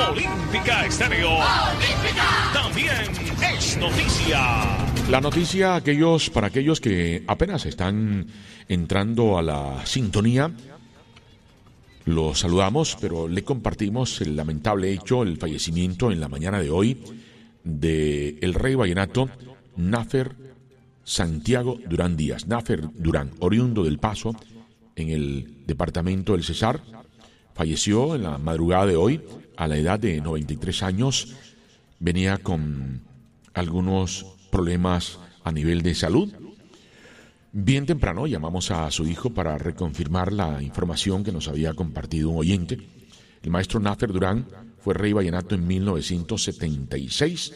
Olímpica Estéreo. Olímpica. También es noticia. La noticia para aquellos que apenas están entrando a la sintonía, los saludamos, pero le compartimos el lamentable hecho, el fallecimiento en la mañana de hoy de el rey vallenato Nafer Santiago Durán Díaz. Nafer Durán, oriundo del Paso, en el departamento del Cesar, falleció en la madrugada de hoy a la edad de 93 años. Venía con algunos problemas a nivel de salud. Bien temprano llamamos a su hijo para reconfirmar la información que nos había compartido un oyente. El maestro Nafer Durán fue rey vallenato en 1976.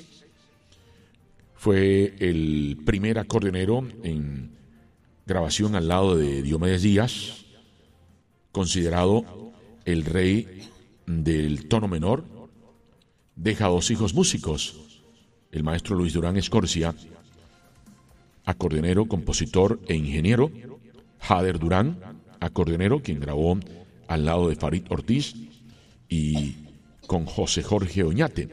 Fue el primer acordeonero en grabación al lado de Diomedes Díaz, considerado el rey del tono menor. Deja dos hijos músicos, el maestro Luis Durán Escorcia, acordeonero, compositor e ingeniero; Jader Durán, acordeonero, quien grabó al lado de Farid Ortiz y con José Jorge Oñate.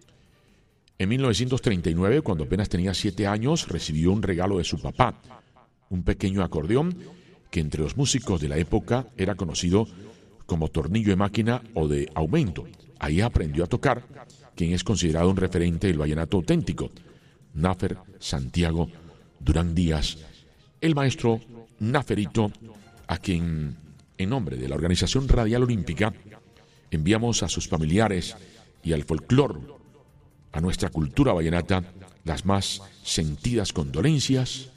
En 1939, cuando apenas tenía 7 años, recibió un regalo de su papá, un pequeño acordeón que entre los músicos de la época era conocido como tornillo de máquina o de aumento. Ahí aprendió a tocar quien es considerado un referente del vallenato auténtico, Nafer Santiago Durán Díaz, el maestro Naferito, a quien, en nombre de la Organización Radial Olímpica, enviamos a sus familiares y al folclore, a nuestra cultura vallenata, las más sentidas condolencias.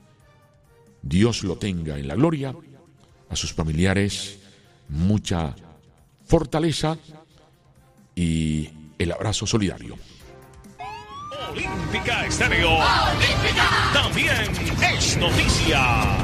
Dios lo tenga en la gloria. A sus familiares, mucha fortaleza y el abrazo solidario. Olímpica Estéreo. Olímpica. También es noticia.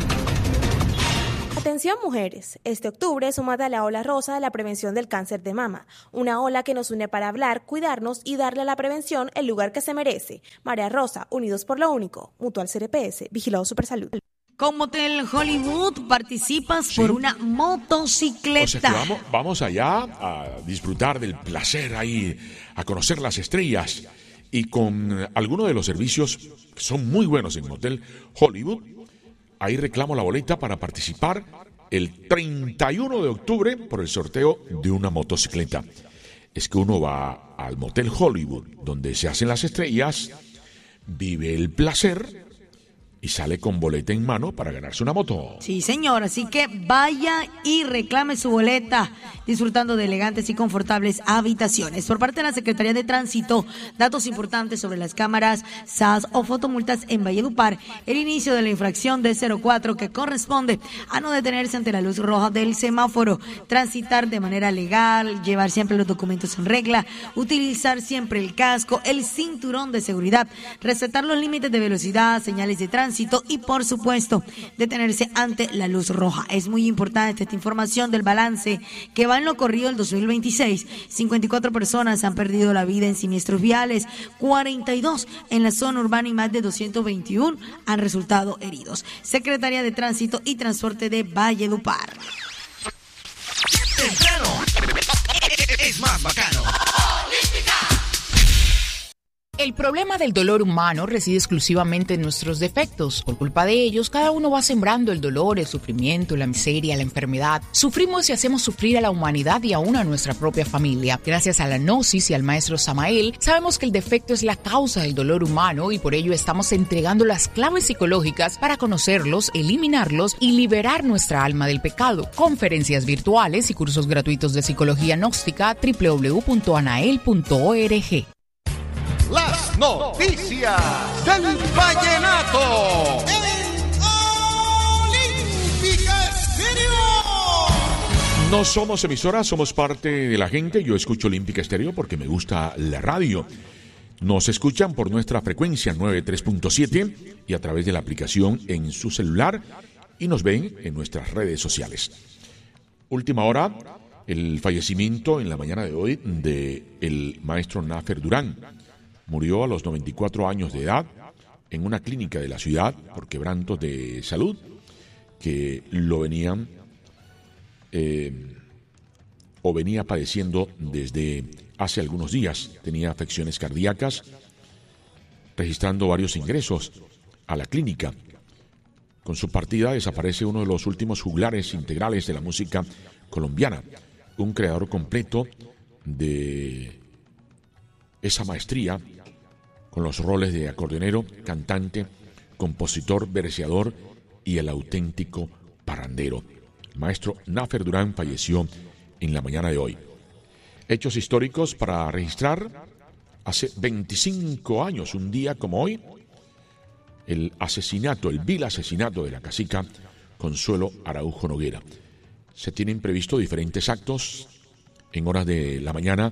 Atención mujeres, este octubre súmate a la ola rosa de la prevención del cáncer de mama, una ola que nos une para hablar, cuidarnos y darle a la prevención el lugar que se merece. Marea Rosa, unidos por lo único, Mutual CRPS, Vigilado Supersalud. Con Motel Hollywood participas por una motocicleta. O sea que vamos allá a disfrutar del placer ahí, a conocer las estrellas, y con algunos de los servicios que son muy buenos en Motel Hollywood. Ahí reclamo la boleta para participar el 31 de octubre por el sorteo de una motocicleta. Es que uno va al Motel Hollywood, donde se hacen las estrellas, vive el placer y sale con boleta en mano para ganarse una moto. Sí, señor, así que vaya y reclame su boleta, disfrutando de elegantes y confortables habitaciones. Por parte de la Secretaría de Tránsito, datos importantes sobre las cámaras SAS o fotomultas en Valledupar. El inicio de la infracción de 04, que corresponde a no detenerse ante la luz roja del semáforo, transitar de manera legal, llevar siempre los documentos en regla, utilizar siempre el casco, el cinturón de seguridad, respetar los límites de velocidad, señales de tránsito y, por supuesto, detenerse ante la luz roja. Es muy importante esta información del balance que va en lo corrido del 2026. 54 personas han perdido la vida en siniestros viales, 42 en la zona urbana y más de 221 han resultado heridos. Secretaría de Tránsito y Transporte de Valledupar. Temprano es más bacano. El problema del dolor humano reside exclusivamente en nuestros defectos. Por culpa de ellos, cada uno va sembrando el dolor, el sufrimiento, la miseria, la enfermedad. Sufrimos y hacemos sufrir a la humanidad y aún a nuestra propia familia. Gracias a la Gnosis y al maestro Samael, sabemos que el defecto es la causa del dolor humano y por ello estamos entregando las claves psicológicas para conocerlos, eliminarlos y liberar nuestra alma del pecado. Conferencias virtuales y cursos gratuitos de psicología gnóstica, www.anael.org. Las noticias del vallenato en Olímpica Estéreo. No somos emisora, somos parte de la gente. Yo escucho Olímpica Estéreo porque me gusta la radio. Nos escuchan por nuestra frecuencia 93.7 y a través de la aplicación en su celular, y nos ven en nuestras redes sociales. Última hora, el fallecimiento en la mañana de hoy de el maestro Nafer Durán. Murió a los 94 años de edad en una clínica de la ciudad por quebrantos de salud que lo venía padeciendo desde hace algunos días. Tenía afecciones cardíacas, registrando varios ingresos a la clínica. Con su partida desaparece uno de los últimos juglares integrales de la música colombiana, un creador completo de esa maestría con los roles de acordeonero, cantante, compositor, verseador y el auténtico parrandero. El maestro Nafer Durán falleció en la mañana de hoy. Hechos históricos para registrar: hace 25 años, un día como hoy, el vil asesinato de la cacica Consuelo Araujo Noguera. Se tienen previsto diferentes actos en horas de la mañana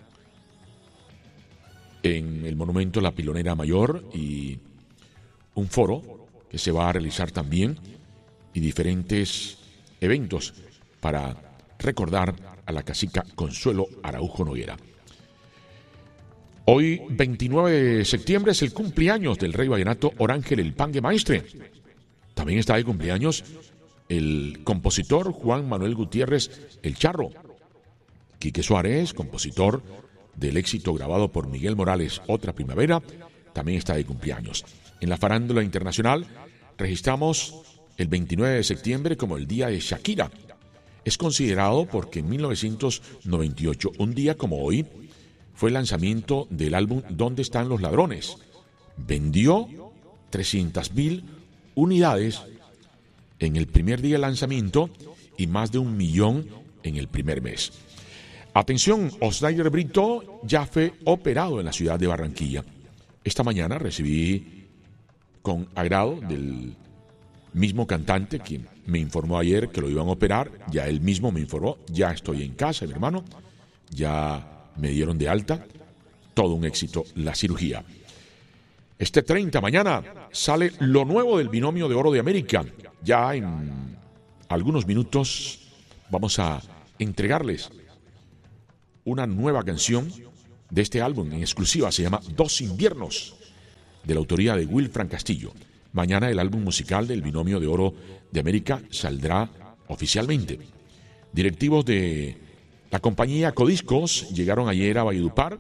en el monumento La Pilonera Mayor y un foro que se va a realizar también y diferentes eventos para recordar a la cacica Consuelo Araujo Noguera. Hoy, 29 de septiembre, es el cumpleaños del rey vallenato Orángel El Pangue Maestre. También está de cumpleaños el compositor Juan Manuel Gutiérrez El Charro. Quique Suárez, compositor del éxito grabado por Miguel Morales, Otra Primavera, también está de cumpleaños. En la farándula internacional registramos el 29 de septiembre como el Día de Shakira. Es considerado porque en 1998, un día como hoy, fue el lanzamiento del álbum ¿Dónde están los ladrones? Vendió 300,000 unidades en el primer día de lanzamiento y más de 1 millón en el primer mes. Atención, Osnaider Brito ya fue operado en la ciudad de Barranquilla. Esta mañana recibí con agrado del mismo cantante, quien me informó ayer que lo iban a operar. Ya él mismo me informó: ya estoy en casa, mi hermano, ya me dieron de alta, todo un éxito la cirugía. Este 30 mañana sale lo nuevo del Binomio de Oro de América. Ya en algunos minutos vamos a entregarles una nueva canción de este álbum en exclusiva. Se llama Dos Inviernos, de la autoría de Wilfran Castillo. Mañana el álbum musical del Binomio de Oro de América saldrá oficialmente. Directivos de la compañía Codiscos llegaron ayer a Valledupar.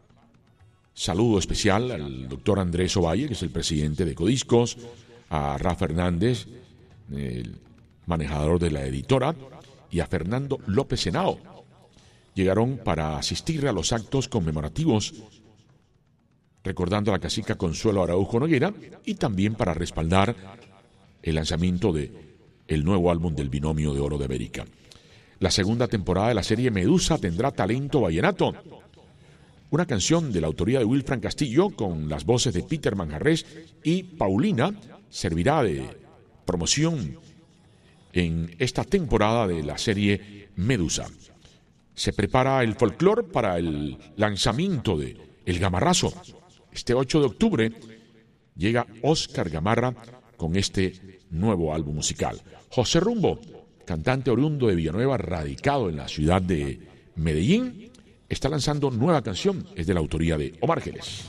Saludo especial al doctor Andrés Ovalle, que es el presidente de Codiscos, a Rafa Hernández, el manejador de la editora, y a Fernando López Henao. Llegaron para asistir a los actos conmemorativos, recordando a la cacica Consuelo Araujo Noguera, y también para respaldar el lanzamiento de el nuevo álbum del Binomio de Oro de América. La segunda temporada de la serie Medusa tendrá talento vallenato. Una canción de la autoría de Wilfran Castillo con las voces de Peter Manjarrés y Paulina servirá de promoción en esta temporada de la serie Medusa. Se prepara el folclore para el lanzamiento de El Gamarrazo. Este 8 de octubre llega Oscar Gamarra con este nuevo álbum musical. José Rumbo, cantante oriundo de Villanueva, radicado en la ciudad de Medellín, está lanzando nueva canción. Es de la autoría de Omar Geles.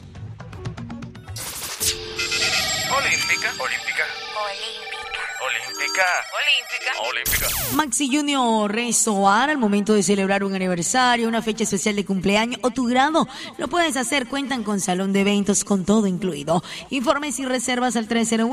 Olímpica, olímpica, olímpica, olímpica, olímpica. Maxi Junior Rezoar, al momento de celebrar un aniversario, una fecha especial de cumpleaños o tu grado, lo puedes hacer. Cuentan con salón de eventos con todo incluido. Informes y reservas al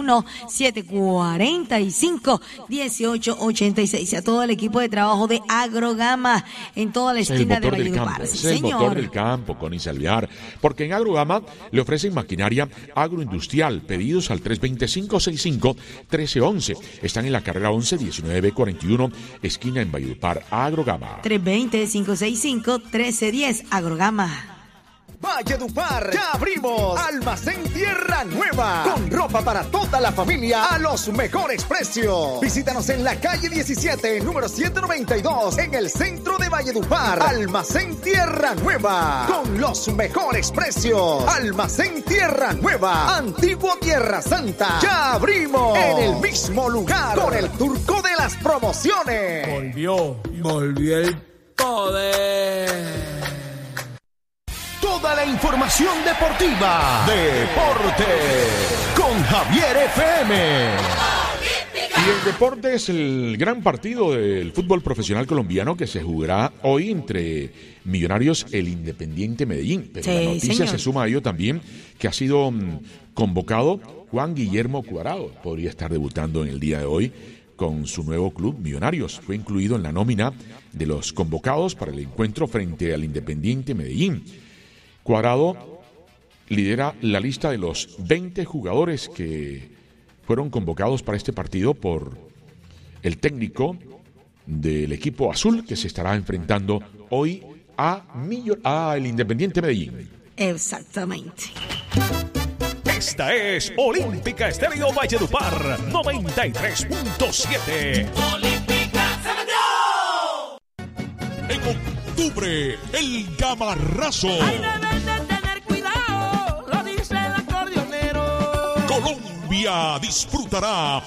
301-745-1886. A todo el equipo de trabajo de Agrogama en toda la esquina de Valledupar. Sí, es el motor del campo, Connie Salviar, porque en Agrogama le ofrecen maquinaria agroindustrial. Pedidos al 320-565-1311. Están en la carrera 11, 19B41, esquina en Valledupar. Agrogama. 320-565-1310. Agrogama. Valledupar, ya abrimos Almacén Tierra Nueva, con ropa para toda la familia a los mejores precios. Visítanos en la calle 17, número 192, en el centro de Valledupar. Almacén Tierra Nueva, con los mejores precios. Almacén Tierra Nueva, Antiguo Tierra Santa. Ya abrimos en el mismo lugar con el turco de las promociones. Volvió el poder. Toda la información deportiva. Deporte con Javier FM. Y en deportes, el gran partido del fútbol profesional colombiano que se jugará hoy entre Millonarios el Independiente Medellín. Pero la noticia se suma a ello también que ha sido convocado Juan Guillermo Cuadrado. Podría estar debutando en el día de hoy con su nuevo club Millonarios. Fue incluido en la nómina de los convocados para el encuentro frente al Independiente Medellín. Cuadrado lidera la lista de los 20 jugadores que fueron convocados para este partido por el técnico del equipo azul que se estará enfrentando hoy a el Independiente Medellín. Exactamente. Esta es Olímpica Estéreo Valledupar 93.7. Olímpica se metió. En octubre, el Gamarrazo. Ay, deben de tener cuidado, lo dice el acordeonero. Colombia disfrutará